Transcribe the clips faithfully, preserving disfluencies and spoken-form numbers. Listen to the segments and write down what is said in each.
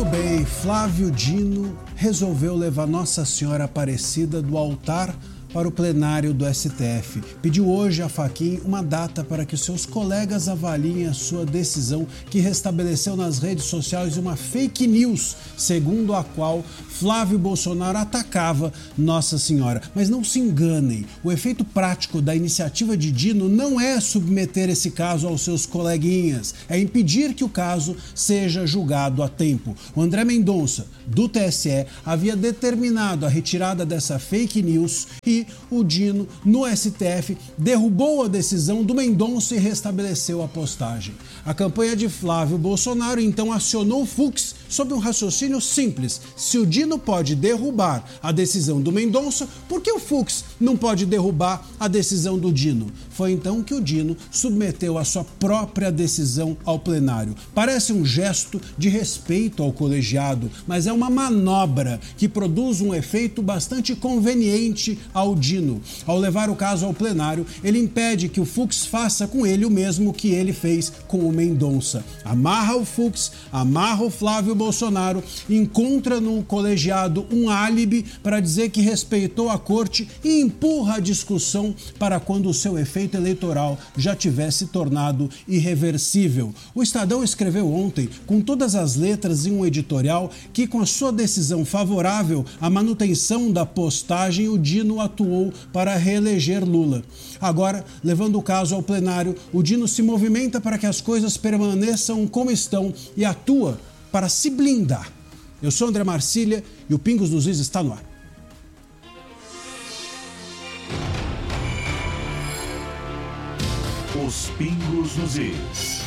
Muito bem, Flávio Dino resolveu levar Nossa Senhora Aparecida do altar para o plenário do S T F. Pediu hoje a Fachin uma data para que seus colegas avaliem a sua decisão, que restabeleceu nas redes sociais uma fake news, segundo a qual Flávio Bolsonaro atacava Nossa Senhora. Mas não se enganem, o efeito prático da iniciativa de Dino não é submeter esse caso aos seus coleguinhas, é impedir que o caso seja julgado a tempo. O André Mendonça, do T S E, havia determinado a retirada dessa fake news e o Dino, no S T F, derrubou a decisão do Mendonça e restabeleceu a postagem. A campanha de Flávio Bolsonaro então acionou o Fux sob um raciocínio simples. Se o Dino pode derrubar a decisão do Mendonça, por que o Fux não pode derrubar a decisão do Dino? Foi então que o Dino submeteu a sua própria decisão ao plenário. Parece um gesto de respeito ao colegiado, mas é uma manobra que produz um efeito bastante conveniente ao Dino. Ao levar o caso ao plenário, ele impede que o Fux faça com ele o mesmo que ele fez com o Mendonça. Amarra o Fux, amarra o Flávio Bolsonaro, encontra no colegiado um álibi para dizer que respeitou a corte e empurra a discussão para quando o seu efeito eleitoral já tivesse tornado irreversível. O Estadão escreveu ontem, com todas as letras em um editorial, que com a sua decisão favorável à manutenção da postagem, o Dino atuou para reeleger Lula. Agora, levando o caso ao plenário, o Dino se movimenta para que as coisas permaneçam como estão e atua para se blindar. Eu sou André Marcília e o Pingos nos Is está no ar. Os Pingos nos Is.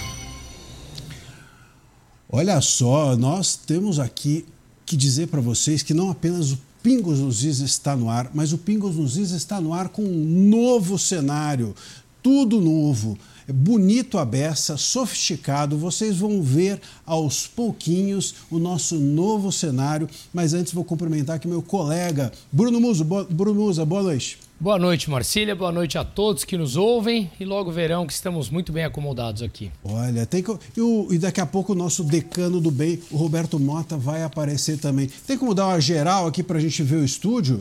Olha só, nós temos aqui que dizer para vocês que não apenas o Pingos nos Is está no ar, mas o Pingos nos Is está no ar com um novo cenário, tudo novo. É bonito a beça, sofisticado, vocês vão ver aos pouquinhos o nosso novo cenário, mas antes vou cumprimentar aqui meu colega Bruno Musa. Bo- Bruno Musa, boa noite. Boa noite, Marcília, boa noite a todos que nos ouvem e logo verão que estamos muito bem acomodados aqui. Olha, tem que... e, o... e daqui a pouco o nosso decano do bem, o Roberto Mota, vai aparecer também. Tem como dar uma geral aqui para a gente ver o estúdio?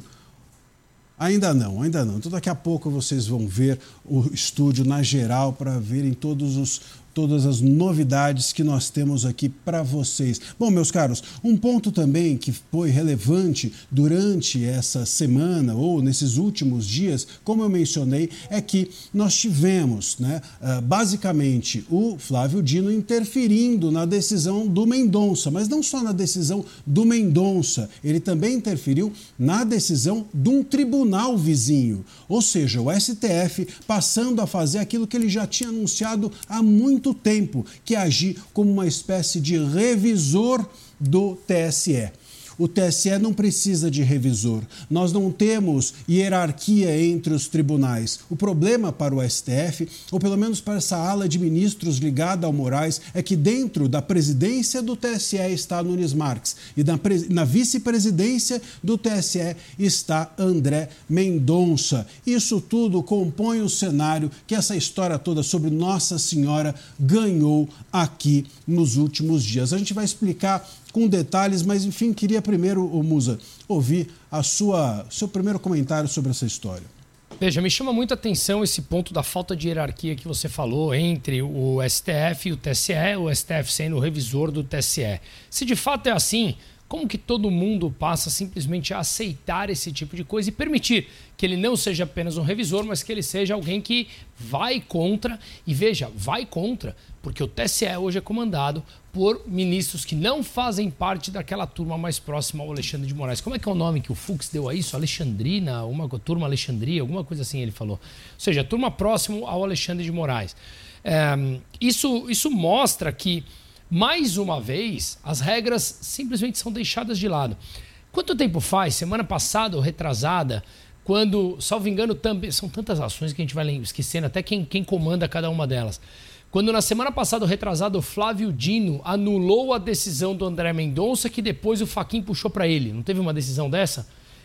Ainda não, ainda não. Então daqui a pouco vocês vão ver o estúdio na geral para verem todos os, todas as novidades que nós temos aqui para vocês. Bom, meus caros, um ponto também que foi relevante durante essa semana ou nesses últimos dias, como eu mencionei, é que nós tivemos, né, basicamente, o Flávio Dino interferindo na decisão do Mendonça, mas não só na decisão do Mendonça, ele também interferiu na decisão de um tribunal vizinho, ou seja, o S T F passando a fazer aquilo que ele já tinha anunciado há muito tempo, que é agir como uma espécie de revisor do T S E. O T S E não precisa de revisor. Nós não temos hierarquia entre os tribunais. O problema para o S T F, ou pelo menos para essa ala de ministros ligada ao Moraes, é que dentro da presidência do T S E está Nunes Marques e na, na vice-presidência do T S E está André Mendonça. Isso tudo compõe o cenário que essa história toda sobre Nossa Senhora ganhou aqui nos últimos dias. A gente vai explicar com detalhes, mas enfim, queria primeiro, ô Musa, ouvir a sua seu primeiro comentário sobre essa história. Veja, me chama muito a atenção esse ponto da falta de hierarquia que você falou entre o S T F e o T S E, o S T F sendo o revisor do T S E. Se de fato é assim, como que todo mundo passa simplesmente a aceitar esse tipo de coisa e permitir que ele não seja apenas um revisor, mas que ele seja alguém que vai contra, e veja, vai contra, porque o T S E hoje é comandado por ministros que não fazem parte daquela turma mais próxima ao Alexandre de Moraes. Como é que é o nome que o Fux deu a isso? Alexandrina, uma turma Alexandria, alguma coisa assim ele falou. Ou seja, a turma próxima ao Alexandre de Moraes. É, isso, isso mostra que, mais uma vez, as regras simplesmente são deixadas de lado. Quanto tempo faz? Semana passada ou retrasada, quando, salvo engano, também são tantas ações que a gente vai esquecendo, até quem, quem comanda cada uma delas. Quando na semana passada, ou retrasada, o Flávio Dino anulou a decisão do André Mendonça, que depois o Fachin puxou para ele. Não teve uma decisão dessa?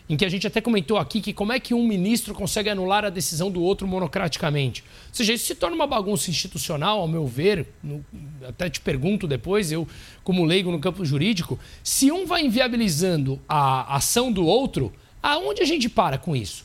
em que a gente até comentou aqui que como é que um ministro consegue anular a decisão do outro monocraticamente. Ou seja, isso se torna uma bagunça institucional, ao meu ver, no, até te pergunto depois, eu como leigo no campo jurídico, se um vai inviabilizando a ação do outro, aonde a gente para com isso?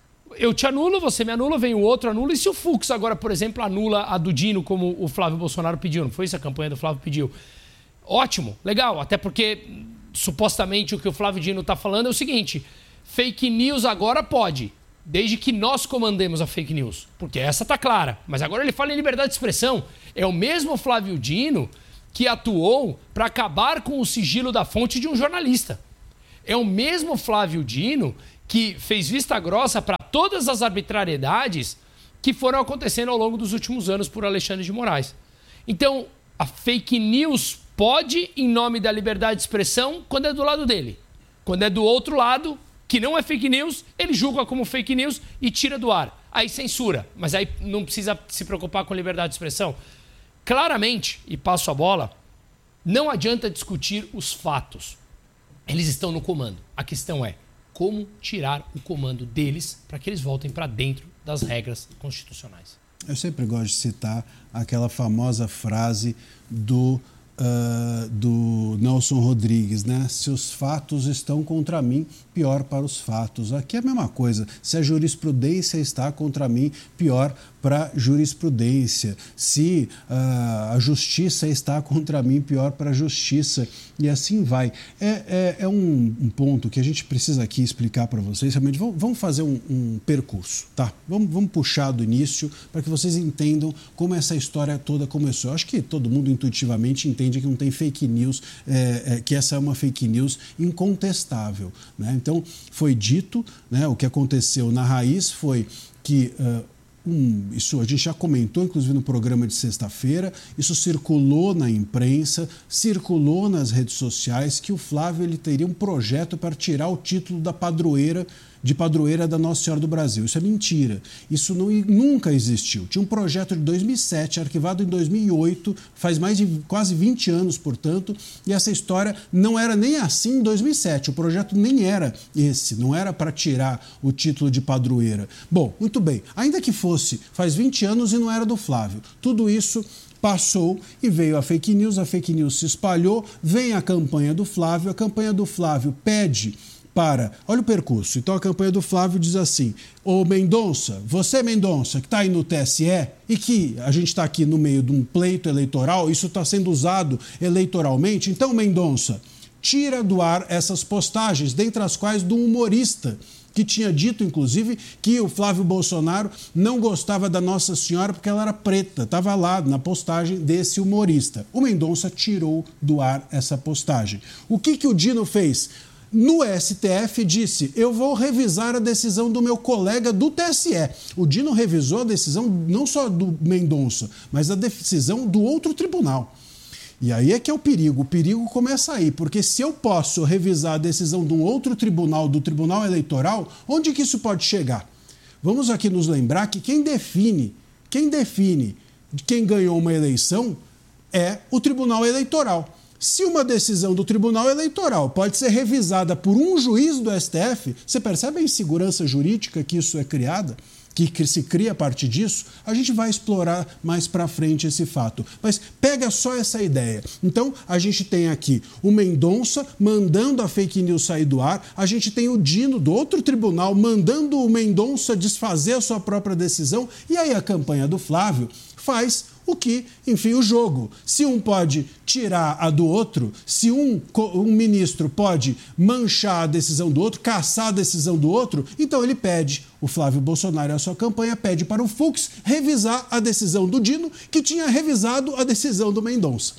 Eu te anulo, você me anula, vem o outro, anula, e se o Fux agora, por exemplo, anula a do Dino, como o Flávio Bolsonaro pediu, não foi isso a campanha do Flávio pediu? Ótimo, legal, até porque supostamente o que o Flávio Dino está falando é o seguinte: fake news agora pode, desde que nós comandemos a fake news, porque essa tá clara. Mas agora ele fala em liberdade de expressão. É o mesmo Flávio Dino que atuou para acabar com o sigilo da fonte de um jornalista. É o mesmo Flávio Dino que fez vista grossa para todas as arbitrariedades que foram acontecendo ao longo dos últimos anos por Alexandre de Moraes. Então, a fake news pode, em nome da liberdade de expressão, quando é do lado dele. Quando é do outro lado, que não é fake news, ele julga como fake news e tira do ar. Aí censura, mas aí não precisa se preocupar com liberdade de expressão. Claramente, e passo a bola, não adianta discutir os fatos. Eles estão no comando. A questão é como tirar o comando deles para que eles voltem para dentro das regras constitucionais. Eu sempre gosto de citar aquela famosa frase do... Uh, do Nelson Rodrigues, né? Se os fatos estão contra mim, pior para os fatos. Aqui é a mesma coisa. Se a jurisprudência está contra mim, pior para a jurisprudência. Se uh, a justiça está contra mim, pior para a justiça. E assim vai. É, é, é um, um ponto que a gente precisa aqui explicar para vocês. Realmente, vamos, vamos fazer um, um percurso, tá? Vamos, vamos puxar do início para que vocês entendam como essa história toda começou. Eu acho que todo mundo intuitivamente entende que não tem fake news, é, é, que essa é uma fake news incontestável, né? Então, foi dito, né, o que aconteceu na raiz foi que... Uh, Um, isso a gente já comentou, inclusive no programa de sexta-feira, isso circulou na imprensa, circulou nas redes sociais, que o Flávio ele teria um projeto para tirar o título da padroeira, de padroeira da Nossa Senhora do Brasil. Isso é mentira. Isso não, nunca existiu. Tinha um projeto de dois mil e sete, arquivado em dois mil e oito, faz mais de quase vinte anos, portanto, e essa história não era nem assim em dois mil e sete. O projeto nem era esse, não era para tirar o título de padroeira. Bom, muito bem. Ainda que fosse, faz vinte anos e não era do Flávio. Tudo isso passou e veio a fake news, a fake news se espalhou, vem a campanha do Flávio, a campanha do Flávio pede para... Olha o percurso. Então a campanha do Flávio diz assim: ô Mendonça, você Mendonça, que está aí no T S E e que a gente está aqui no meio de um pleito eleitoral, isso está sendo usado eleitoralmente, então Mendonça, tira do ar essas postagens, dentre as quais do humorista, que tinha dito, inclusive, que o Flávio Bolsonaro não gostava da Nossa Senhora porque ela era preta. Estava lá na postagem desse humorista. O Mendonça tirou do ar essa postagem. O que, que o Dino fez? No S T F disse: eu vou revisar a decisão do meu colega do T S E. O Dino revisou a decisão não só do Mendonça, mas a decisão do outro tribunal. E aí é que é o perigo. O perigo começa aí, porque se eu posso revisar a decisão de um outro tribunal, do Tribunal Eleitoral, onde que isso pode chegar? Vamos aqui nos lembrar que quem define, quem define quem ganhou uma eleição é o Tribunal Eleitoral. Se uma decisão do Tribunal Eleitoral pode ser revisada por um juiz do S T F, você percebe a insegurança jurídica que isso é criada? Que se cria a partir disso? A gente vai explorar mais para frente esse fato. Mas pega só essa ideia. Então, a gente tem aqui o Mendonça mandando a fake news sair do ar, a gente tem o Dino do outro tribunal mandando o Mendonça desfazer a sua própria decisão, e aí a campanha do Flávio faz o que, enfim, o jogo. Se um pode tirar a do outro, se um, um ministro pode manchar a decisão do outro, caçar a decisão do outro, então ele pede, o Flávio Bolsonaro e a sua campanha pede para o Fux revisar a decisão do Dino, que tinha revisado a decisão do Mendonça.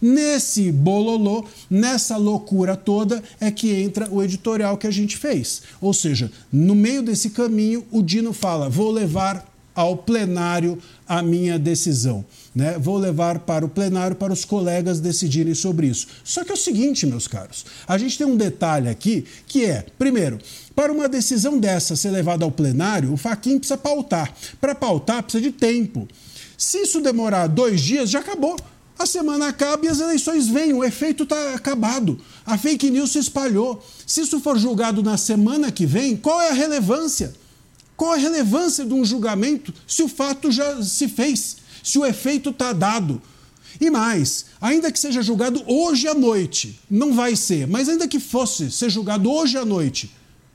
Nesse bololô, nessa loucura toda, é que entra o editorial que a gente fez. Ou seja, no meio desse caminho, o Dino fala: vou levar ao plenário a minha decisão, né? Vou levar para o plenário para os colegas decidirem sobre isso. Só que é o seguinte, meus caros, a gente tem um detalhe aqui que é, primeiro, para uma decisão dessa ser levada ao plenário, o Fachin precisa pautar. Para pautar, precisa de tempo. Se isso demorar dois dias, já acabou. A semana acaba e as eleições vêm, o efeito está acabado. A fake news se espalhou. Se isso for julgado na semana que vem, qual é a relevância? Qual a relevância de um julgamento se o fato já se fez, se o efeito está dado? E mais, ainda que seja julgado hoje à noite, não vai ser, mas ainda que fosse ser julgado hoje à noite,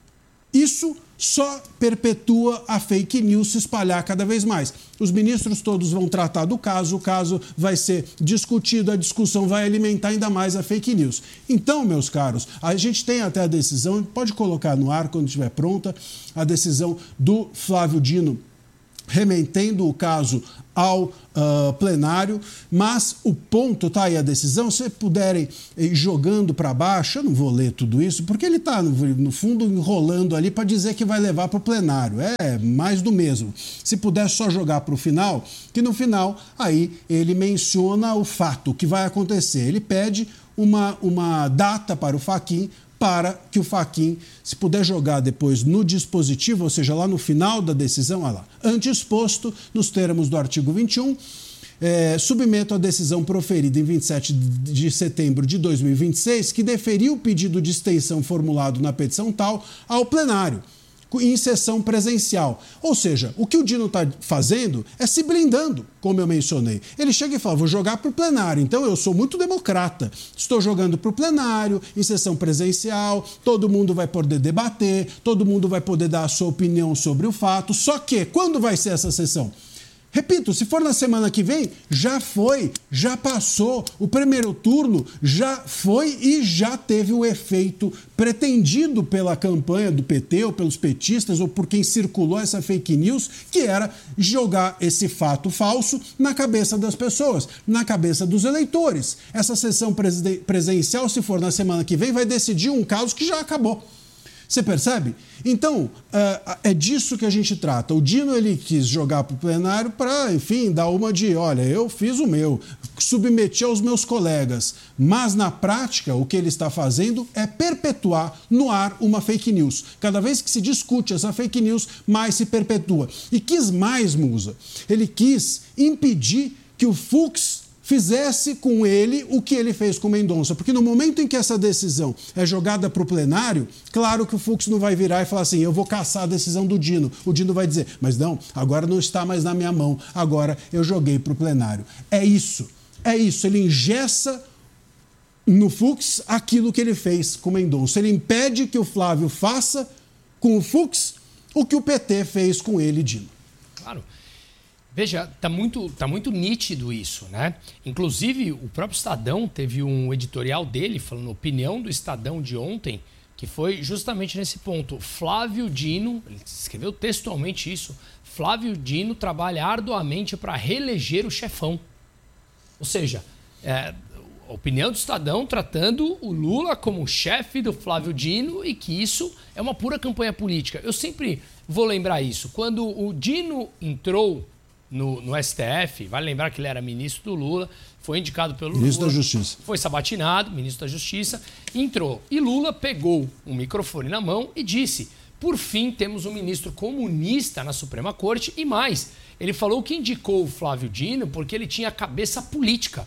isso só perpetua a fake news se espalhar cada vez mais. Os ministros todos vão tratar do caso, o caso vai ser discutido, a discussão vai alimentar ainda mais a fake news. Então, meus caros, a gente tem até a decisão, pode colocar no ar quando estiver pronta, a decisão do Flávio Dino remetendo o caso ao uh, plenário, mas o ponto, tá aí a decisão, se puderem ir jogando para baixo, eu não vou ler tudo isso, porque ele está, no, no fundo, enrolando ali para dizer que vai levar para o plenário. É mais do mesmo. Se puder só jogar para o final, que no final, aí ele menciona o fato, o que vai acontecer. Ele pede uma, uma data para o Fachin, para que o Fachin, se puder jogar depois no dispositivo, ou seja, lá no final da decisão, olha lá, antes posto, nos termos do artigo vinte e um, é, submeto a decisão proferida em vinte e sete de setembro de dois mil e vinte e seis, que deferiu o pedido de extensão formulado na petição tal ao plenário, em sessão presencial. Ou seja, o que o Dino está fazendo é se blindando, como eu mencionei. Ele chega e fala, vou jogar para o plenário, então eu sou muito democrata. Estou jogando para o plenário, em sessão presencial, todo mundo vai poder debater, todo mundo vai poder dar a sua opinião sobre o fato. Só que, quando vai ser essa sessão? Repito, se for na semana que vem, já foi, já passou, o primeiro turno já foi e já teve o efeito pretendido pela campanha do P T ou pelos petistas ou por quem circulou essa fake news, que era jogar esse fato falso na cabeça das pessoas, na cabeça dos eleitores. Essa sessão presencial, se for na semana que vem, vai decidir um caso que já acabou. Você percebe? Então, é disso que a gente trata. O Dino, ele quis jogar para o plenário para, enfim, dar uma de, olha, eu fiz o meu, submeti aos meus colegas. Mas, na prática, o que ele está fazendo é perpetuar no ar uma fake news. Cada vez que se discute essa fake news, mais se perpetua. E quis mais, Musa. Ele quis impedir que o Fux fizesse com ele o que ele fez com o Mendonça. Porque no momento em que essa decisão é jogada para o plenário, claro que o Fux não vai virar e falar assim, eu vou caçar a decisão do Dino. O Dino vai dizer, mas não, agora não está mais na minha mão, agora eu joguei para o plenário. É isso, é isso. Ele engessa no Fux aquilo que ele fez com o Mendonça. Ele impede que o Flávio faça com o Fux o que o P T fez com ele, Dino. Claro. Veja, tá muito, tá muito nítido isso, né? Inclusive, o próprio Estadão teve um editorial dele, falando opinião do Estadão de ontem, que foi justamente nesse ponto. Flávio Dino, ele escreveu textualmente isso, Flávio Dino trabalha arduamente para reeleger o chefão. Ou seja, é, a opinião do Estadão tratando o Lula como chefe do Flávio Dino e que isso é uma pura campanha política. Eu sempre vou lembrar isso. Quando o Dino entrou No, no S T F, vale lembrar que ele era ministro do Lula, foi indicado pelo ministro Lula. da Justiça. Foi sabatinado, ministro da Justiça, entrou. E Lula pegou um microfone na mão e disse, por fim, temos um ministro comunista na Suprema Corte e mais. Ele falou que indicou o Flávio Dino porque ele tinha cabeça política.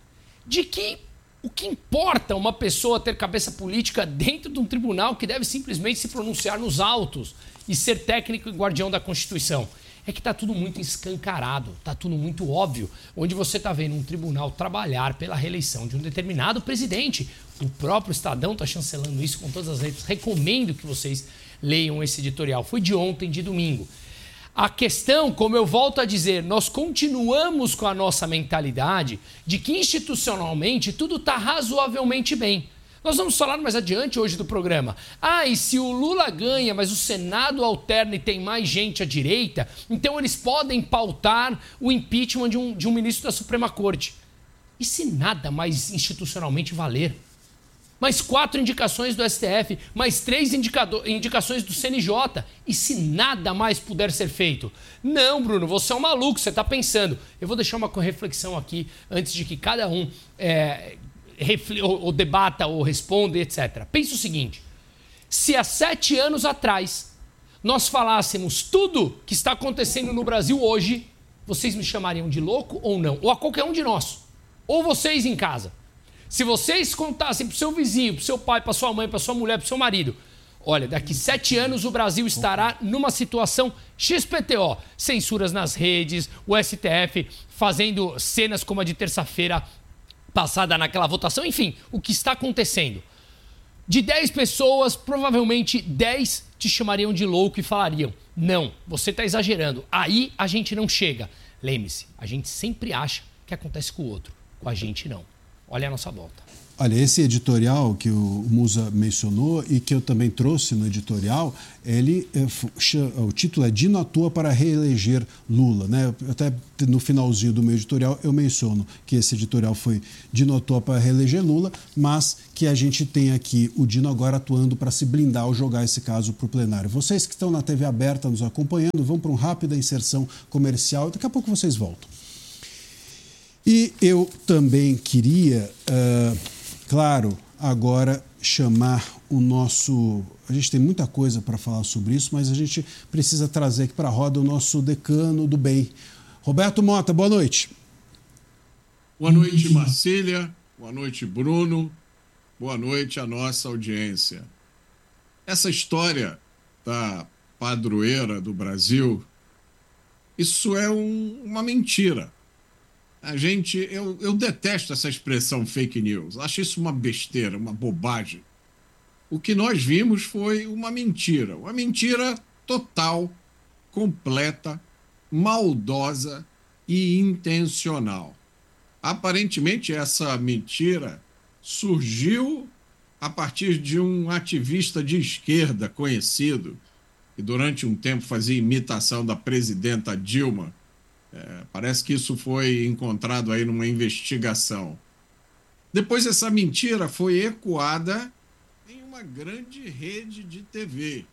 De que o que importa uma pessoa ter cabeça política dentro de um tribunal que deve simplesmente se pronunciar nos autos e ser técnico e guardião da Constituição? É que está tudo muito escancarado, está tudo muito óbvio, onde você está vendo um tribunal trabalhar pela reeleição de um determinado presidente. O próprio Estadão está chancelando isso com todas as letras. Recomendo que vocês leiam esse editorial. Foi de ontem, de domingo. A questão, como eu volto a dizer, nós continuamos com a nossa mentalidade de que institucionalmente tudo está razoavelmente bem. Nós vamos falar mais adiante hoje do programa. Ah, e se o Lula ganha, mas o Senado alterna e tem mais gente à direita, então eles podem pautar o impeachment de um, de um ministro da Suprema Corte. E se nada mais institucionalmente valer? Mais quatro indicações do S T F, mais três indicador, indicações do C N J. E se nada mais puder ser feito? Não, Bruno, você é um maluco, você está pensando. Eu vou deixar uma reflexão aqui antes de que cada um... É, Ou, ou debata, ou responda, etcétera. Pense o seguinte, se há sete anos atrás nós falássemos tudo que está acontecendo no Brasil hoje, vocês me chamariam de louco ou não? Ou a qualquer um de nós. Ou vocês em casa. Se vocês contassem pro seu vizinho, pro seu pai, pra sua mãe, pra sua mulher, pro seu marido, olha, daqui sete anos o Brasil estará numa situação X P T O. Censuras nas redes, o S T F fazendo cenas como a de terça-feira passada naquela votação. Enfim, o que está acontecendo. De dez pessoas, provavelmente dez te chamariam de louco e falariam: não, você está exagerando. Aí a gente não chega. Lembre-se, a gente sempre acha que acontece com o outro. Com a gente não. Olha a nossa volta. Olha, esse editorial que o Musa mencionou e que eu também trouxe no editorial, ele, o título é Dino atua para reeleger Lula, né? Até no finalzinho do meu editorial eu menciono que esse editorial foi Dino atua para reeleger Lula, mas que a gente tem aqui o Dino agora atuando para se blindar ao jogar esse caso para o plenário. Vocês que estão na T V aberta nos acompanhando, vão para uma rápida inserção comercial, daqui a pouco vocês voltam. E eu também queria... Uh, Claro, agora chamar o nosso... A gente tem muita coisa para falar sobre isso, mas a gente precisa trazer aqui para a roda o nosso decano do bem. Roberto Mota, boa noite. Boa noite, Marcília. Boa noite, Bruno. Boa noite à nossa audiência. Essa história da padroeira do Brasil, isso é um, uma mentira. A gente, eu, eu detesto essa expressão fake news. Acho isso uma besteira, uma bobagem. O que nós vimos foi uma mentira. Uma mentira total, completa, maldosa e intencional. Aparentemente, essa mentira surgiu a partir de um ativista de esquerda conhecido, que durante um tempo fazia imitação da presidenta Dilma. É, parece que isso foi encontrado aí numa investigação. Depois essa mentira foi ecoada em uma grande rede de T V.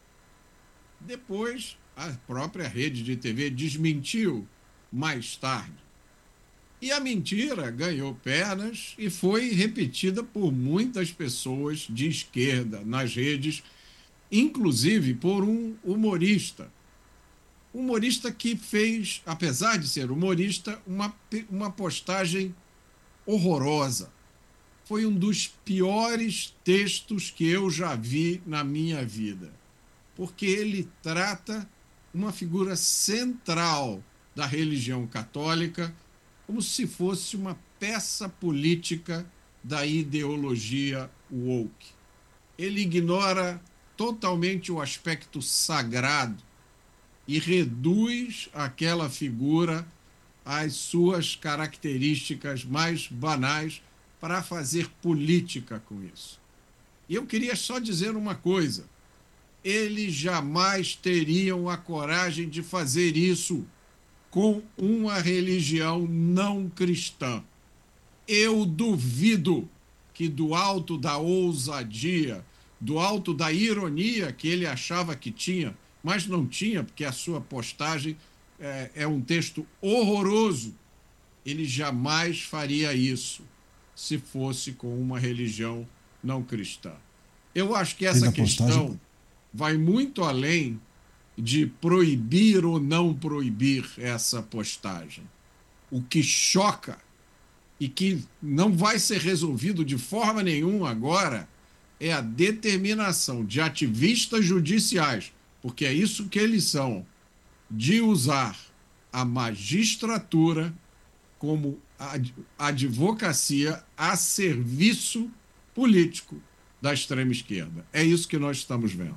Depois a própria rede de T V desmentiu mais tarde. E a mentira ganhou pernas e foi repetida por muitas pessoas de esquerda nas redes, inclusive por um humorista. Humorista que fez, apesar de ser humorista, uma, uma postagem horrorosa. Foi um dos piores textos que eu já vi na minha vida, porque ele trata uma figura central da religião católica como se fosse uma peça política da ideologia woke. Ele ignora totalmente o aspecto sagrado e reduz aquela figura às suas características mais banais para fazer política com isso. E eu queria só dizer uma coisa: eles jamais teriam a coragem de fazer isso com uma religião não cristã. Eu duvido que do alto da ousadia, do alto da ironia que ele achava que tinha, mas não tinha, porque a sua postagem é, é um texto horroroso, ele jamais faria isso se fosse com uma religião não cristã. Eu acho que essa questão postagem... vai muito além de proibir ou não proibir essa postagem. O que choca e que não vai ser resolvido de forma nenhuma agora é a determinação de ativistas judiciais, porque é isso que eles são, de usar a magistratura como advocacia a serviço político da extrema-esquerda. É isso que nós estamos vendo.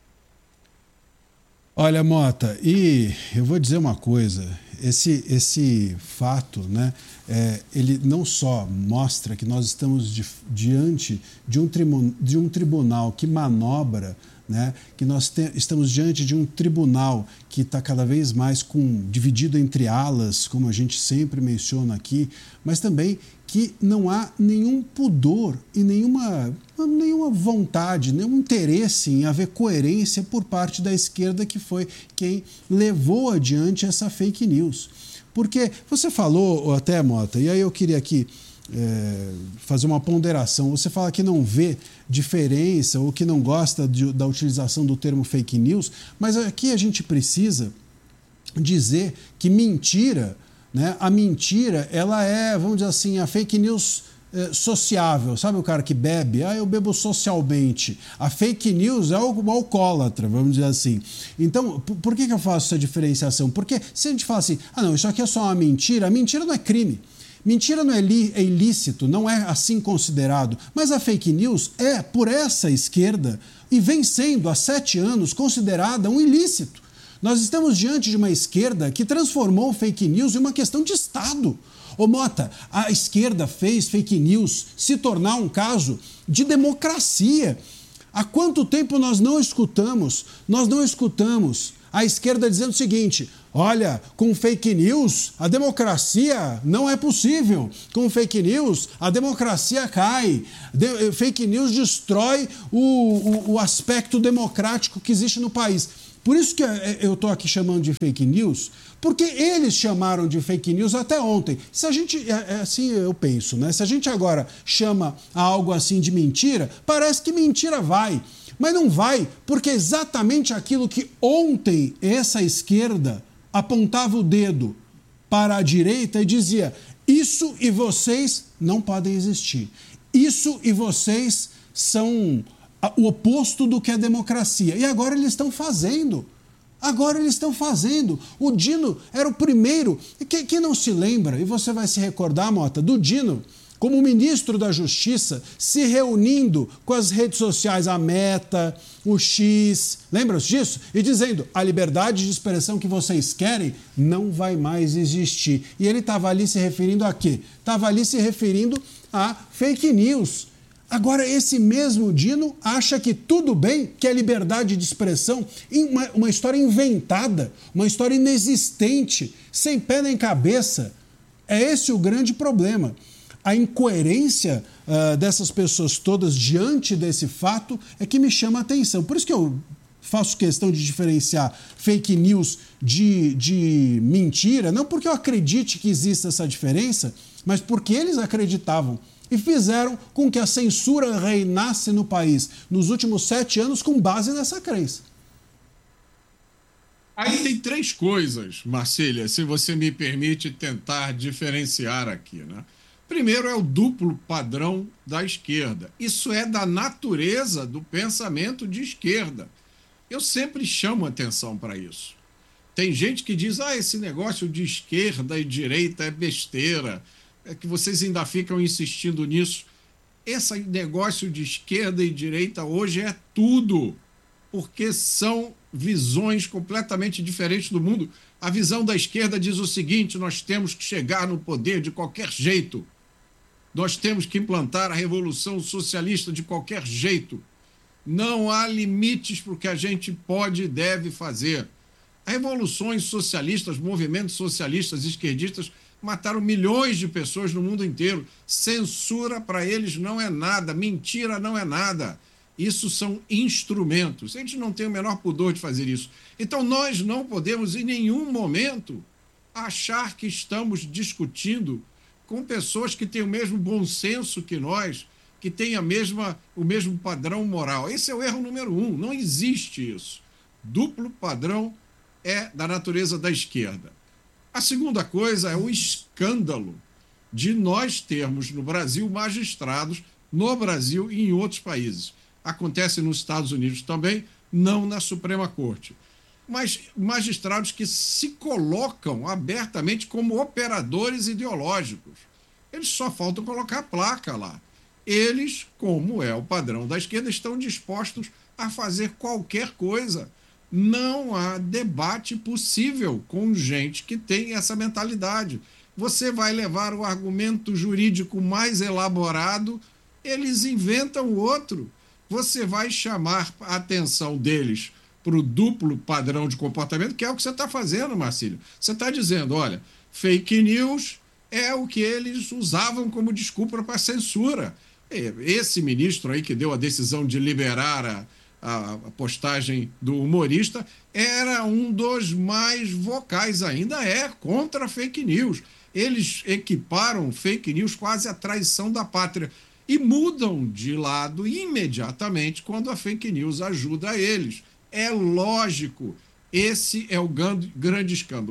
Olha, Mota, e eu vou dizer uma coisa, esse, esse fato, né, é, ele não só mostra que nós estamos di, diante de um, tribu, de um tribunal que manobra, né, que nós te, estamos diante de um tribunal que está cada vez mais com, dividido entre alas, como a gente sempre menciona aqui, mas também que não há nenhum pudor e nenhuma, nenhuma vontade, nenhum interesse em haver coerência por parte da esquerda, que foi quem levou adiante essa fake news. Porque você falou até, Mota, e aí eu queria aqui É, fazer uma ponderação. Você fala que não vê diferença ou que não gosta de, da utilização do termo fake news, mas aqui a gente precisa dizer que mentira né? A mentira, ela é, vamos dizer assim, a fake news é, sociável. Sabe o cara que bebe? Ah, eu bebo socialmente. A fake news é o alcoólatra, vamos dizer assim. Então, por que que eu faço essa diferenciação? Porque se a gente fala assim, ah, não, isso aqui é só uma mentira, a mentira não é crime. Mentira não é, é ilícito, não é assim considerado, mas a fake news é, por essa esquerda, e vem sendo há sete anos considerada um ilícito. Nós estamos diante de uma esquerda que transformou fake news em uma questão de Estado. Ô Mota, a esquerda fez fake news se tornar um caso de democracia. Há quanto tempo nós não escutamos, nós não escutamos a esquerda dizendo o seguinte: olha, com fake news a democracia não é possível. Com fake news a democracia cai. De, fake news destrói o, o, o aspecto democrático que existe no país. Por isso que eu estou aqui chamando de fake news, porque eles chamaram de fake news até ontem. Se a gente, é assim eu penso, né? Se a gente agora chama algo assim de mentira, parece que mentira vai. Mas não vai, porque é exatamente aquilo que ontem essa esquerda apontava o dedo para a direita e dizia: isso e vocês não podem existir. Isso e vocês são o oposto do que é democracia. E agora eles estão fazendo. Agora eles estão fazendo. O Dino era o primeiro. Quem, quem não se lembra, e você vai se recordar, Mota, do Dino como ministro da Justiça, se reunindo com as redes sociais, a Meta, o X, lembram-se disso? E dizendo: a liberdade de expressão que vocês querem não vai mais existir. E ele estava ali se referindo a quê? Estava ali se referindo a fake news. Agora, esse mesmo Dino acha que tudo bem, que é liberdade de expressão, uma, uma história inventada, uma história inexistente, sem pé nem cabeça. É esse o grande problema. A incoerência uh, dessas pessoas todas diante desse fato é que me chama a atenção. Por isso que eu faço questão de diferenciar fake news de, de mentira, não porque eu acredite que exista essa diferença, mas porque eles acreditavam e fizeram com que a censura reinasse no país nos últimos sete anos com base nessa crença. Aí tem três coisas, Marcília, se você me permite tentar diferenciar aqui, né? Primeiro é o duplo padrão da esquerda. Isso é da natureza do pensamento de esquerda. Eu sempre chamo atenção para isso. Tem gente que diz: ah, esse negócio de esquerda e direita é besteira, é que vocês ainda ficam insistindo nisso. Esse negócio de esquerda e direita hoje é tudo, porque são visões completamente diferentes do mundo. A visão da esquerda diz o seguinte: nós temos que chegar no poder de qualquer jeito. Nós temos que implantar a revolução socialista de qualquer jeito. Não há limites para o que a gente pode e deve fazer. Revoluções socialistas, movimentos socialistas, esquerdistas, mataram milhões de pessoas no mundo inteiro. Censura para eles não é nada, mentira não é nada. Isso são instrumentos. A gente não tem o menor pudor de fazer isso. Então nós não podemos em nenhum momento achar que estamos discutindo com pessoas que têm o mesmo bom senso que nós, que têm a mesma, o mesmo padrão moral. Esse é o erro número um. Não existe isso. Duplo padrão é da natureza da esquerda. A segunda coisa é o escândalo de nós termos no Brasil magistrados, no Brasil e em outros países. Acontece nos Estados Unidos também, não na Suprema Corte. Mas magistrados que se colocam abertamente como operadores ideológicos. Eles só faltam colocar a placa lá. Eles, como é o padrão da esquerda, estão dispostos a fazer qualquer coisa. Não há debate possível com gente que tem essa mentalidade. Você vai levar o argumento jurídico mais elaborado, eles inventam outro. Você vai chamar a atenção deles para o duplo padrão de comportamento, que é o que você está fazendo, Marcílio. Você está dizendo: olha, fake news é o que eles usavam como desculpa para a censura. Esse ministro aí que deu a decisão de liberar a, a, a postagem do humorista era um dos mais vocais, ainda é, contra a fake news. Eles equiparam fake news quase à traição da pátria e mudam de lado imediatamente quando a fake news ajuda eles. É lógico, esse é o grande escândalo.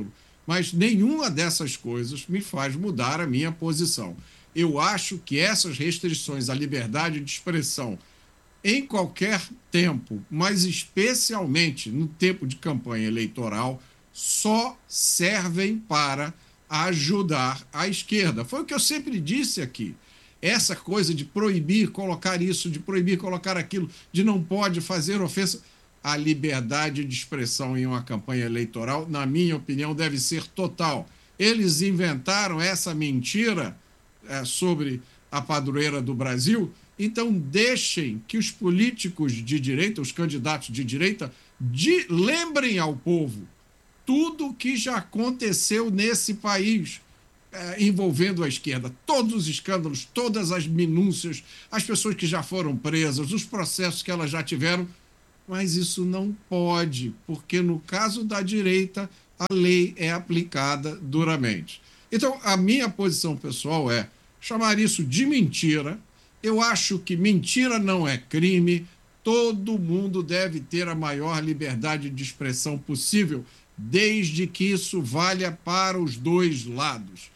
Mas nenhuma dessas coisas me faz mudar a minha posição. Eu acho que essas restrições à liberdade de expressão em qualquer tempo, mas especialmente no tempo de campanha eleitoral, só servem para ajudar a esquerda. Foi o que eu sempre disse aqui. Essa coisa de proibir colocar isso, de proibir colocar aquilo, de não pode fazer ofensa. A liberdade de expressão em uma campanha eleitoral, na minha opinião, deve ser total. Eles inventaram essa mentira é, sobre a padroeira do Brasil, então deixem que os políticos de direita, os candidatos de direita, de, lembrem ao povo tudo o que já aconteceu nesse país é, envolvendo a esquerda. Todos os escândalos, todas as minúcias, as pessoas que já foram presas, os processos que elas já tiveram. Mas isso não pode, porque no caso da direita, a lei é aplicada duramente. Então, a minha posição pessoal é chamar isso de mentira. Eu acho que mentira não é crime. Todo mundo deve ter a maior liberdade de expressão possível, desde que isso valha para os dois lados.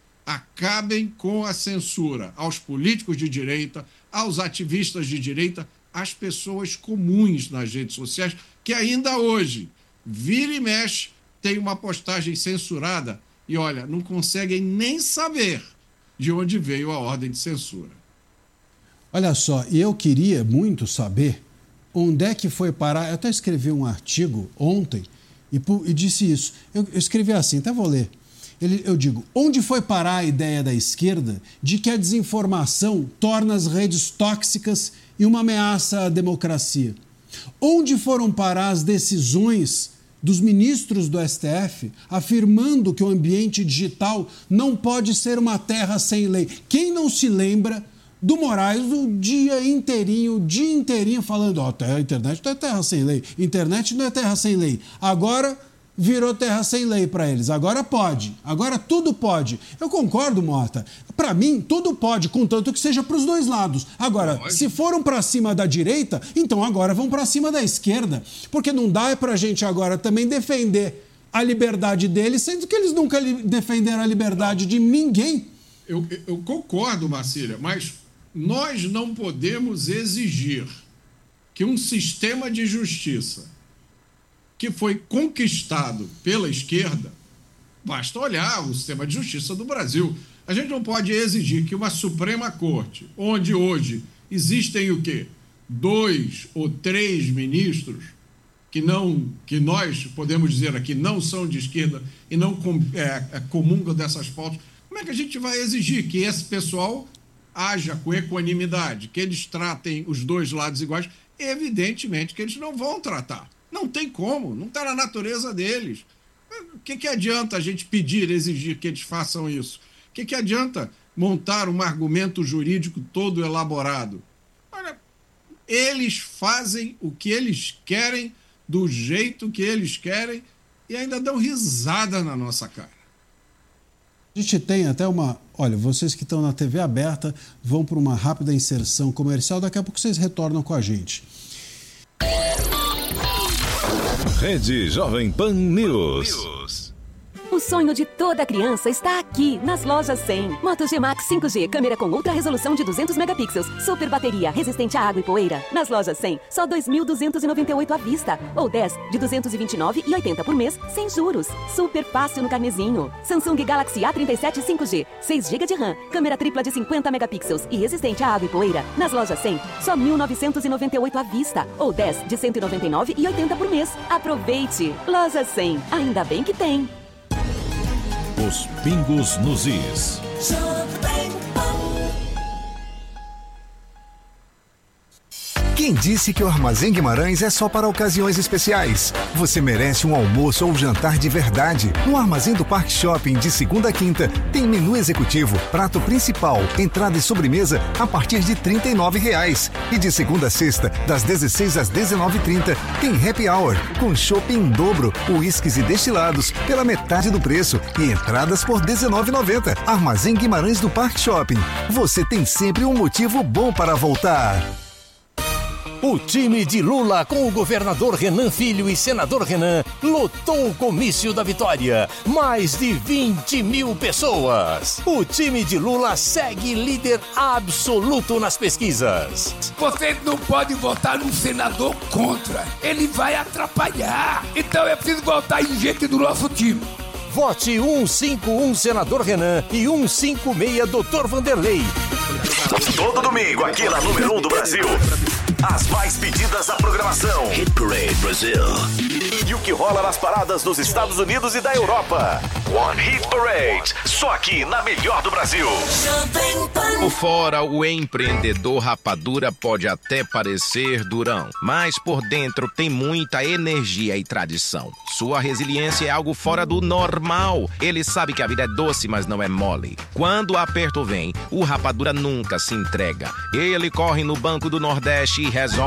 Acabem com a censura aos políticos de direita, aos ativistas de direita, às pessoas comuns nas redes sociais, que ainda hoje, vira e mexe, tem uma postagem censurada e, olha, não conseguem nem saber de onde veio a ordem de censura. Olha só, eu queria muito saber onde é que foi parar. Eu até escrevi um artigo ontem e, e disse isso. Eu, eu escrevi assim, até vou ler. Ele, eu digo, onde foi parar a ideia da esquerda de que a desinformação torna as redes tóxicas e uma ameaça à democracia? Onde foram parar as decisões dos ministros do S T F afirmando que o ambiente digital não pode ser uma terra sem lei? Quem não se lembra do Moraes o dia inteirinho, o dia inteirinho falando, ó, oh, a internet não é terra sem lei, internet não é terra sem lei. Agora virou terra sem lei para eles. Agora pode. Agora tudo pode. Eu concordo, Mota. Para mim, tudo pode, contanto que seja para os dois lados. Agora, pode. Se foram para cima da direita, então agora vão para cima da esquerda. Porque não dá para a gente agora também defender a liberdade deles, sendo que eles nunca defenderam a liberdade de ninguém. Eu, eu concordo, Marcília, mas nós não podemos exigir que um sistema de justiça que foi conquistado pela esquerda, basta olhar o sistema de justiça do Brasil. A gente não pode exigir que uma Suprema Corte, onde hoje existem o quê? Dois ou três ministros que, não, que nós podemos dizer aqui não são de esquerda e não é, comungam dessas pautas, como é que a gente vai exigir que esse pessoal haja com equanimidade, que eles tratem os dois lados iguais? Evidentemente que eles não vão tratar. Não tem como, não está na natureza deles. O que, que adianta a gente pedir, exigir que eles façam isso? O que, que adianta montar um argumento jurídico todo elaborado? Olha, eles fazem o que eles querem, do jeito que eles querem, e ainda dão risada na nossa cara. A gente tem até uma... Olha, vocês que estão na T V aberta vão para uma rápida inserção comercial, daqui a pouco vocês retornam com a gente. Rede Jovem Pan News. O sonho de toda criança está aqui, nas lojas cem. Moto G-Max cinco G, câmera com ultra resolução de duzentos megapixels, super bateria, resistente à água e poeira. Nas lojas cem, só dois mil duzentos e noventa e oito à vista, ou dez de duzentos e vinte e nove reais e oitenta centavos por mês, sem juros. Super fácil no carnezinho. Samsung Galaxy A trinta e sete cinco G, seis gigas de RAM, câmera tripla de cinquenta megapixels e resistente à água e poeira. Nas lojas cem, só mil novecentos e noventa e oito à vista, ou dez de cento e noventa e nove reais e oitenta centavos por mês. Aproveite! Loja cem, ainda bem que tem. Os pingos nos is. Quem disse que o Armazém Guimarães é só para ocasiões especiais? Você merece um almoço ou jantar de verdade. No Armazém do Parque Shopping, de segunda a quinta, tem menu executivo, prato principal, entrada e sobremesa a partir de trinta e nove reais. E de segunda a sexta, das dezesseis às dezenove e trinta, tem happy hour, com chopp em dobro, uísques e destilados pela metade do preço e entradas por dezenove reais e noventa centavos. Armazém Guimarães do Parque Shopping. Você tem sempre um motivo bom para voltar. O time de Lula com o governador Renan Filho e senador Renan lotou o comício da vitória. Mais de vinte mil pessoas. O time de Lula segue líder absoluto nas pesquisas. Vocês não podem votar num senador contra. Ele vai atrapalhar. Então é preciso votar em gente do nosso time. Vote cento e cinquenta e um Senador Renan e cento e cinquenta e seis doutor Vanderlei. Todo domingo aqui na número um do Brasil. As mais pedidas da programação. Hit Parade Brasil. E o que rola nas paradas dos Estados Unidos e da Europa. One Hit Parade. Só aqui na melhor do Brasil. Por fora, o empreendedor rapadura pode até parecer durão, mas por dentro tem muita energia e tradição. Sua resiliência é algo fora do normal. Ele sabe que a vida é doce, mas não é mole. Quando o aperto vem, o rapadura nunca se entrega. Ele corre no Banco do Nordeste e resolve